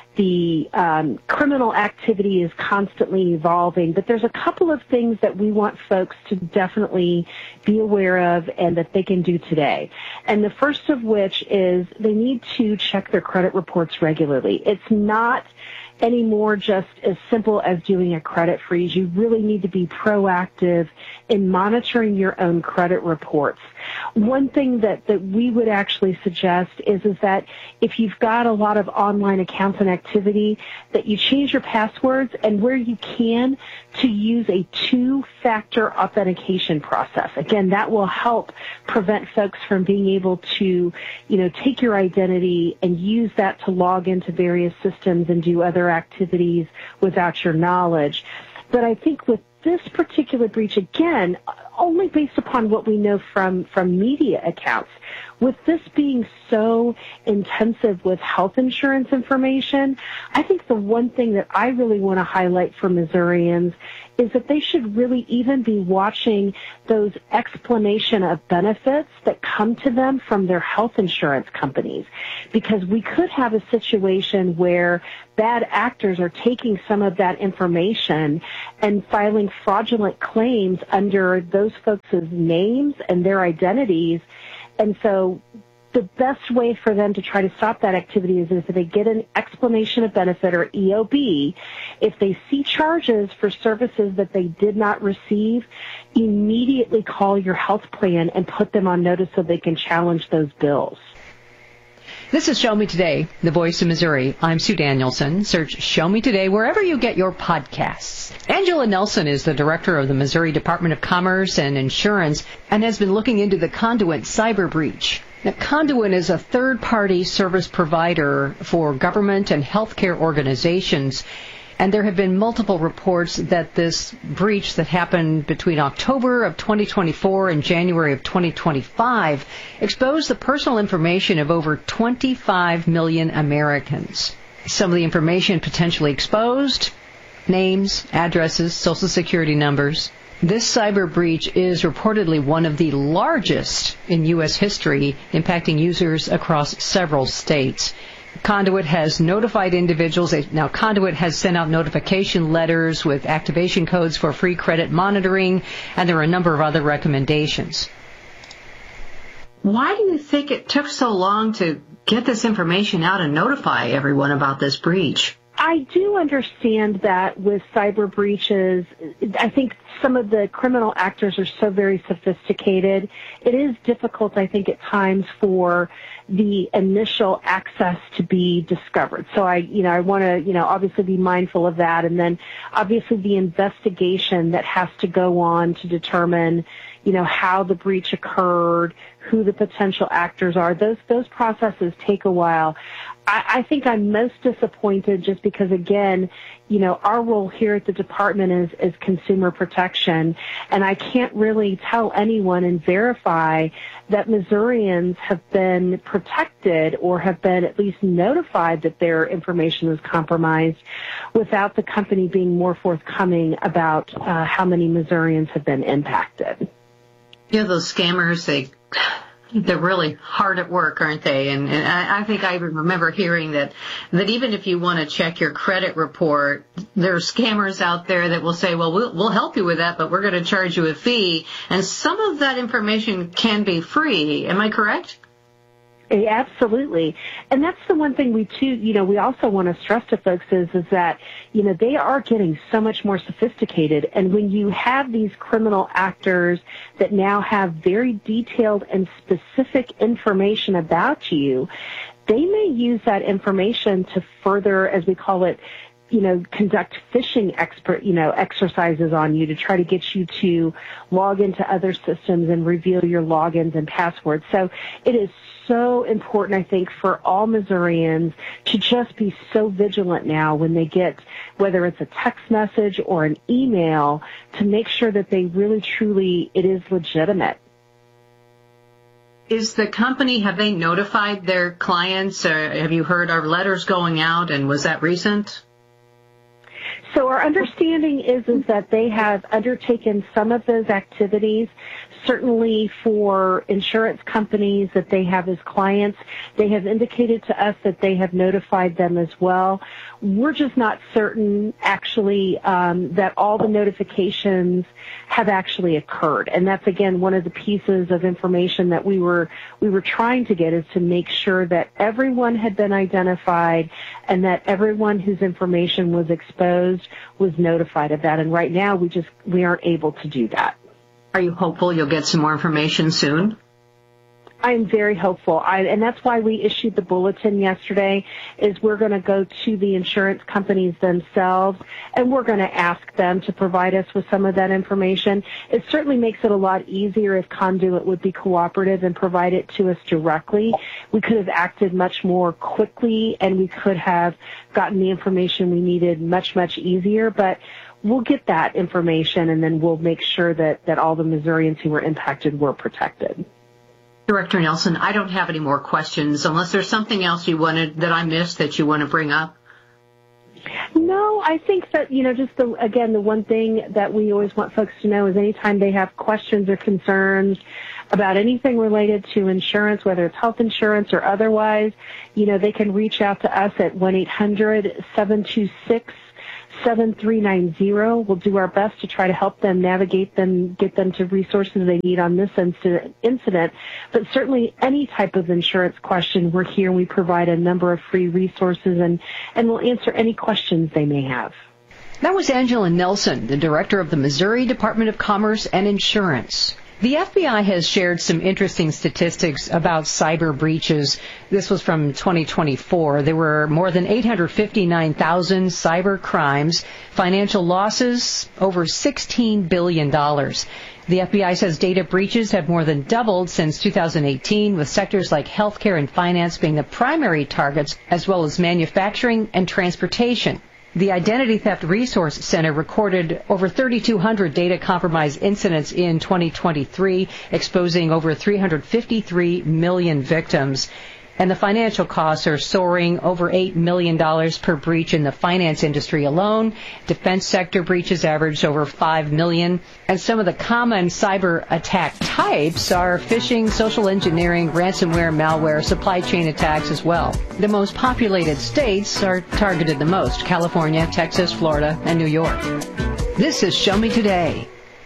the um, criminal activity is constantly evolving, but there's a couple of things that we want folks to definitely be aware of and that they can do today. And the first of which is they need to check their credit reports regularly. It's not anymore just as simple as doing a credit freeze. You really need to be proactive in monitoring your own credit reports. One thing that, that we would actually suggest is, is that if you've got a lot of online accounts and activity, that you change your passwords and where you can to use a two-factor authentication process. Again, that will help prevent folks from being able to, you know, take your identity and use that to log into various systems and do other activities without your knowledge. But I think with this particular breach, again, only based upon what we know from, from media accounts, with this being so intensive with health insurance information, I think the one thing that I really want to highlight for Missourians is that they should really even be watching those explanation of benefits that come to them from their health insurance companies, because we could have a situation where bad actors are taking some of that information and filing fraudulent claims under those folks' names and their identities. And so the best way for them to try to stop that activity is if they get an explanation of benefit, or E O B. If they see charges for services that they did not receive, immediately call your health plan and put them on notice so they can challenge those bills. This is Show Me Today, the voice of Missouri. I'm Sue Danielson. Search Show Me Today wherever you get your podcasts. Angela Nelson is the director of the Missouri Department of Commerce and Insurance and has been looking into the Conduent cyber breach. Now, Conduent is a third-party service provider for government and healthcare organizations, and there have been multiple reports that this breach that happened between October of twenty twenty-four and January of twenty twenty-five exposed the personal information of over twenty-five million Americans. Some of the information potentially exposed: names, addresses, social security numbers. This cyber breach is reportedly one of the largest in U S history, impacting users across several states. Conduent has notified individuals. Now, Conduent has sent out notification letters with activation codes for free credit monitoring, and there are a number of other recommendations. Why do you think it took so long to get this information out and notify everyone about this breach? I do understand that with cyber breaches, I think some of the criminal actors are so very sophisticated. It is difficult, I think, at times for the initial access to be discovered. So I, you know, I want to, you know, obviously be mindful of that. And then obviously the investigation that has to go on to determine, you know, how the breach occurred, who the potential actors are. Those, those processes take a while. I, I think I'm most disappointed just because, again, you know, our role here at the department is, is consumer protection, and I can't really tell anyone and verify that Missourians have been protected or have been at least notified that their information is compromised without the company being more forthcoming about uh, how many Missourians have been impacted. You know, those scammers, they... they're really hard at work, aren't they? And, and I, I think I remember hearing that, that even if you want to check your credit report, there are scammers out there that will say, well, well, we'll help you with that, but we're going to charge you a fee. And some of that information can be free. Am I correct? Absolutely. And that's the one thing we too, you know, we also want to stress to folks is, is that, you know, they are getting so much more sophisticated. And when you have these criminal actors that now have very detailed and specific information about you, they may use that information to further, as we call it, you know, conduct phishing expert, you know, exercises on you to try to get you to log into other systems and reveal your logins and passwords. So it is so important, I think, for all Missourians to just be so vigilant now when they get, whether it's a text message or an email, to make sure that they really, truly, it is legitimate. Is the company, have they notified their clients? Or have you heard our letters going out, and was that recent? So our understanding is, is that they have undertaken some of those activities. Certainly for insurance companies that they have as clients, they have indicated to us that they have notified them as well. We're just not certain actually um, that all the notifications have actually occurred. And that's, again, one of the pieces of information that we were we were trying to get, is to make sure that everyone had been identified and that everyone whose information was exposed was notified of that. And right now we just we aren't able to do that. Are you hopeful you'll get some more information soon? I'm very hopeful, I, and that's why we issued the bulletin yesterday, is we're going to go to the insurance companies themselves, and we're going to ask them to provide us with some of that information. It certainly makes it a lot easier if Conduit would be cooperative and provide it to us directly. We could have acted much more quickly, and we could have gotten the information we needed much, much easier, but we'll get that information, and then we'll make sure that, that all the Missourians who were impacted were protected. Director Nelson, I don't have any more questions, unless there's something else you wanted that I missed that you want to bring up. No, I think that, you know, just the, again, the one thing that we always want folks to know is anytime they have questions or concerns about anything related to insurance, whether it's health insurance or otherwise, you know, they can reach out to us at one eight hundred seven two six seven three nine zero. We'll do our best to try to help them navigate them, get them to resources they need on this incident. But certainly any type of insurance question, we're here. We provide a number of free resources, and, and we'll answer any questions they may have. That was Angela Nelson, the director of the Missouri Department of Commerce and Insurance. The F B I has shared some interesting statistics about cyber breaches. This was from twenty twenty-four. There were more than eight hundred fifty-nine thousand cyber crimes, financial losses over sixteen billion dollars. The F B I says data breaches have more than doubled since two thousand eighteen, with sectors like healthcare and finance being the primary targets, as well as manufacturing and transportation. The Identity Theft Resource Center recorded over thirty-two hundred data compromise incidents in twenty twenty-three, exposing over three hundred fifty-three million victims. And the financial costs are soaring, over eight million dollars per breach in the finance industry alone. Defense sector breaches averaged over five million dollars. And some of the common cyber attack types are phishing, social engineering, ransomware, malware, supply chain attacks as well. The most populated states are targeted the most: California, Texas, Florida, and New York. This is Show Me Today.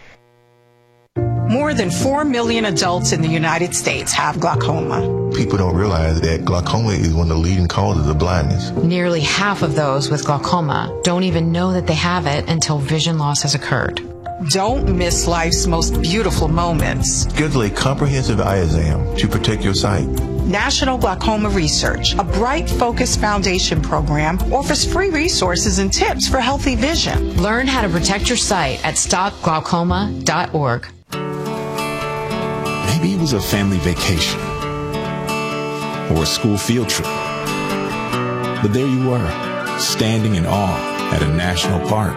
More than four million adults in the United States have glaucoma. People don't realize that glaucoma is one of the leading causes of blindness. Nearly half of those with glaucoma don't even know that they have it until vision loss has occurred. Don't miss life's most beautiful moments. Schedule a comprehensive eye exam to protect your sight. National Glaucoma Research, a Bright Focus Foundation program, offers free resources and tips for healthy vision. Learn how to protect your sight at stop glaucoma dot org. Maybe it was a family vacation or a school field trip. But there you were, standing in awe at a national park.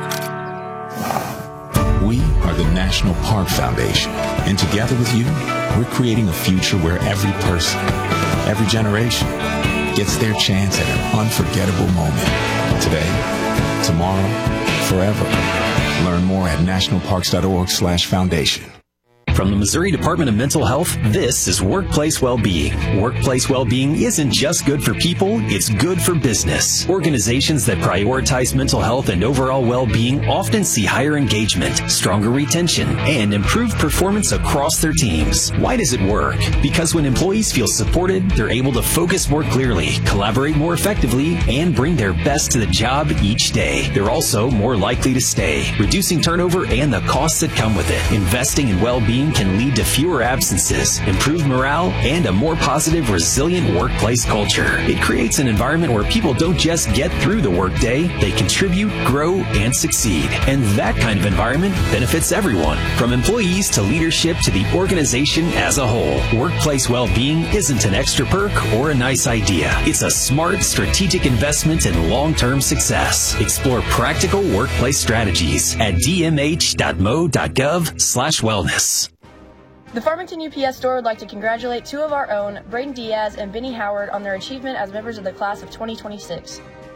We are the National Park Foundation, and together with you, we're creating a future where every person, every generation, gets their chance at an unforgettable moment. Today, tomorrow, forever. Learn more at national parks dot org slash foundation. From the Missouri Department of Mental Health, this is Workplace Wellbeing. Workplace Wellbeing isn't just good for people, it's good for business. Organizations that prioritize mental health and overall well-being often see higher engagement, stronger retention, and improved performance across their teams. Why does it work? Because when employees feel supported, they're able to focus more clearly, collaborate more effectively, and bring their best to the job each day. They're also more likely to stay, reducing turnover and the costs that come with it. Investing in well-being can lead to fewer absences, improved morale, and a more positive, resilient workplace culture. It creates an environment where people don't just get through the workday, they contribute, grow, and succeed. And that kind of environment benefits everyone, from employees to leadership to the organization as a whole. Workplace well-being isn't an extra perk or a nice idea. It's a smart, strategic investment in long-term success. Explore practical workplace strategies at d m h dot m o dot gov slash wellness. The Farmington U P S store would like to congratulate two of our own, Braden Diaz and Benny Howard, on their achievement as members of the class of twenty twenty-six.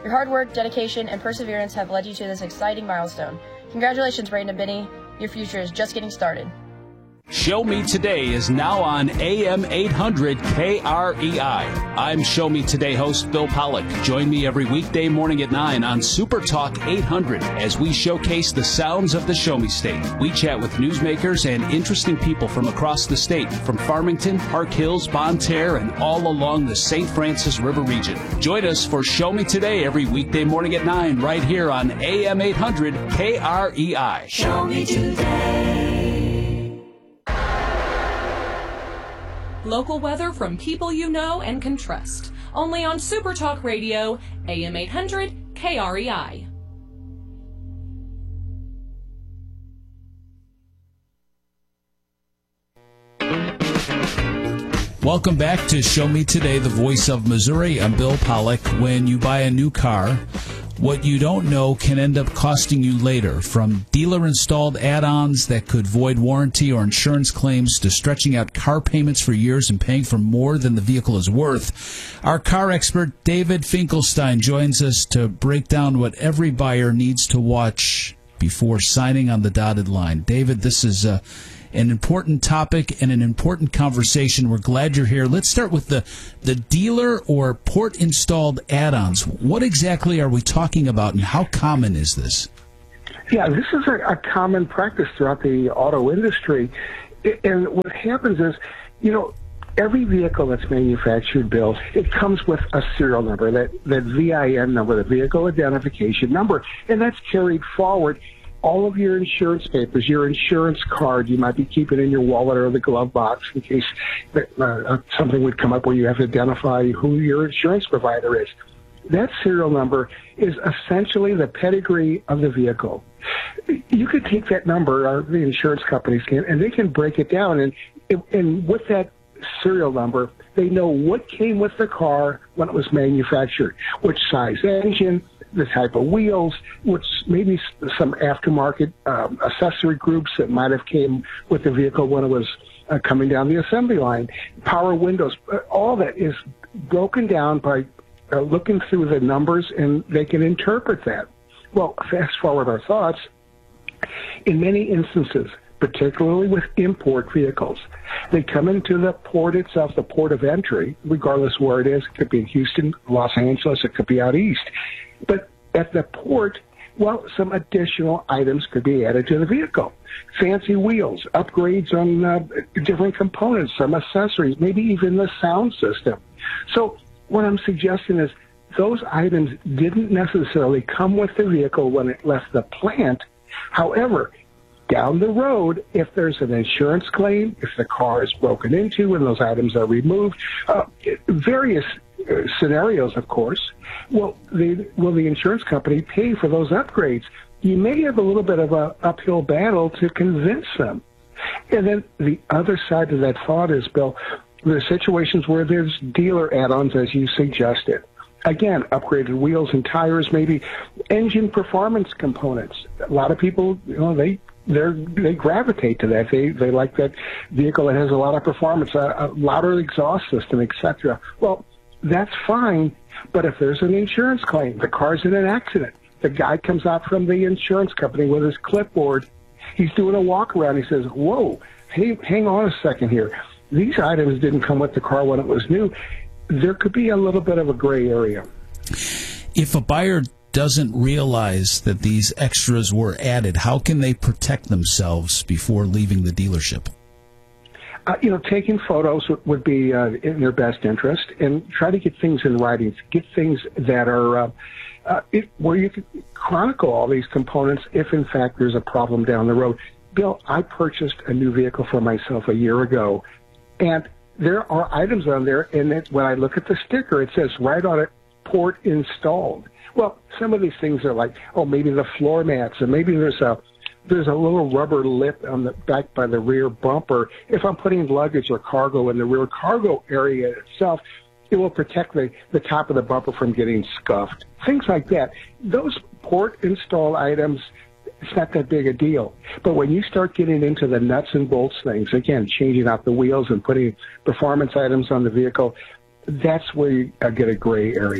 Your hard work, dedication, and perseverance have led you to this exciting milestone. Congratulations, Braden and Benny. Your future is just getting started. Show Me Today is now on A M eight hundred K R E I. I'm Show Me Today host Bill Pollock. Join me every weekday morning at nine on Super Talk eight hundred as we showcase the sounds of the Show Me State. We chat with newsmakers and interesting people from across the state, from Farmington, Park Hills, Bonne Terre, and all along the Saint Francis River region. Join us for Show Me Today every weekday morning at nine right here on A M eight hundred K R E I. Show Me Today. Local weather from people you know and can trust. Only on Super Talk Radio, A M eight hundred K R E I. Welcome back to Show Me Today, the voice of Missouri. I'm Bill Pollock. When you buy a new car, what you don't know can end up costing you later, from dealer-installed add-ons that could void warranty or insurance claims to stretching out car payments for years and paying for more than the vehicle is worth. Our car expert, David Finkelstein, joins us to break down what every buyer needs to watch before signing on the dotted line. David, this is uh, an important topic and an important conversation. We're glad you're here. Let's start with the, the dealer or port-installed add-ons. What exactly are we talking about, and how common is this? Yeah, this is a, a common practice throughout the auto industry. And what happens is, you know, every vehicle that's manufactured, Bill, it comes with a serial number, that, that V I N number, the vehicle identification number, and that's carried forward. All of your insurance papers, your insurance card, you might be keeping in your wallet or the glove box in case uh, something would come up where you have to identify who your insurance provider is. That serial number is essentially the pedigree of the vehicle. You could take that number, or the insurance companies can, and they can break it down. And, and with that serial number, they know what came with the car when it was manufactured, which size engine, the type of wheels, which maybe some aftermarket um, accessory groups that might have came with the vehicle when it was uh, coming down the assembly line, power windows, uh, all that is broken down by uh, looking through the numbers, and they can interpret that. Well, fast forward our thoughts. In many instances, particularly with import vehicles, they come into the port itself, the port of entry, regardless where it is. It could be in Houston, Los Angeles, it could be out east. But at the port, well, some additional items could be added to the vehicle. Fancy wheels, upgrades on uh, different components, some accessories, maybe even the sound system. So what I'm suggesting is those items didn't necessarily come with the vehicle when it left the plant. However, down the road, if there's an insurance claim, if the car is broken into and those items are removed, uh, various uh, scenarios, of course, well, the, will the insurance company pay for those upgrades? You may have a little bit of an uphill battle to convince them. And then the other side of that thought is, Bill, there are situations where there's dealer add-ons, as you suggested. Again, upgraded wheels and tires, maybe engine performance components. A lot of people, you know, they They're, they gravitate to that. They they like that vehicle that has a lot of performance, a, a louder exhaust system, et cetera. Well, that's fine, but if there's an insurance claim, the car's in an accident, the guy comes out from the insurance company with his clipboard, he's doing a walk around, he says, whoa, hey, hang on a second here. These items didn't come with the car when it was new. There could be a little bit of a gray area. If a buyer doesn't realize that these extras were added, how can they protect themselves before leaving the dealership? Uh, you know, taking photos would, would be uh, in their best interest, and try to get things in writing, get things that are uh, uh, it, where you can chronicle all these components if, in fact, there's a problem down the road. Bill, I purchased a new vehicle for myself a year ago, and there are items on there, and it, when I look at the sticker, it says right on it, port installed. Well, some of these things are like, oh, maybe the floor mats, and maybe there's a there's a little rubber lip on the back by the rear bumper. If I'm putting luggage or cargo in the rear cargo area itself, it will protect the, the top of the bumper from getting scuffed. Things like that. Those port install items, it's not that big a deal. But when you start getting into the nuts and bolts things, again, changing out the wheels and putting performance items on the vehicle, that's where you get a gray area.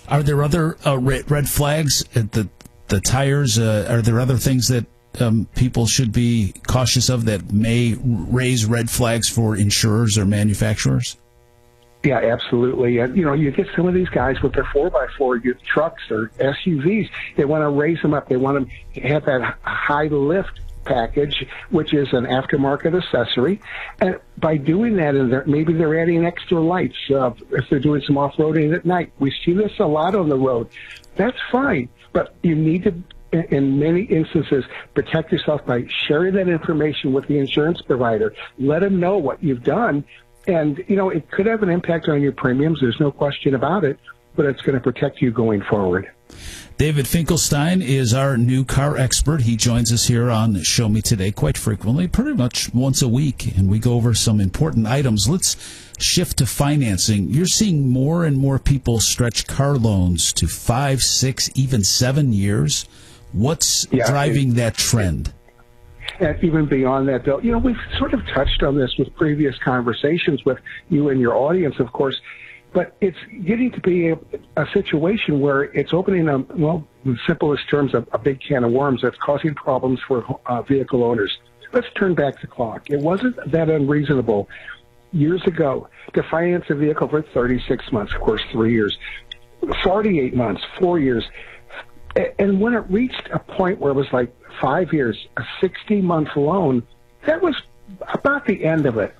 Are there other uh, red, red flags at the the tires? Uh, are there other things that um, people should be cautious of that may raise red flags for insurers or manufacturers? Yeah, absolutely. And, you know, you get some of these guys with their four by four trucks or S U Vs. They want to raise them up. They want to have that high lift package, which is an aftermarket accessory. And by doing that, and they're, maybe they're adding extra lights uh, if they're doing some off-roading at night. We see this a lot on the road. That's fine, but you need to, in many instances, protect yourself by sharing that information with the insurance provider. Let them know what you've done. And, you know, it could have an impact on your premiums. There's no question about it, but it's going to protect you going forward. David Finkelstein is our new car expert. He joins us here on Show Me Today quite frequently, pretty much once a week, and we go over some important items. Let's shift to financing. You're seeing more and more people stretch car loans to five, six, even seven years. What's yeah, driving it, that trend? And even beyond that, Bill, you know, we've sort of touched on this with previous conversations with you and your audience, of course. But it's getting to be a, a situation where it's opening, a, well, in the simplest terms, a, a big can of worms that's causing problems for uh, vehicle owners. Let's turn back the clock. It wasn't that unreasonable years ago to finance a vehicle for thirty-six months, of course, three years, forty-eight months, four years. And when it reached a point where it was like five years, a sixty-month loan, that was about the end of it.